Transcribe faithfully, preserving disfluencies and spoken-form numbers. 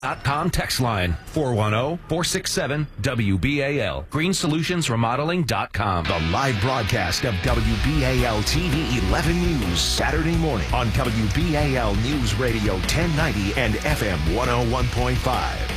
dot com text line four one zero, four six seven, W B A L. green solutions remodeling dot com. The live broadcast of W B A L T V eleven News Saturday morning on W B A L News Radio ten ninety and F M one oh one point five.